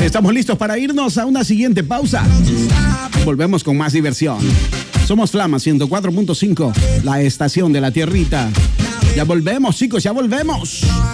Estamos listos para irnos a una siguiente pausa. Volvemos con más diversión. Somos Flama 104.5, la estación de la tierrita. Ya volvemos, chicos, ya volvemos.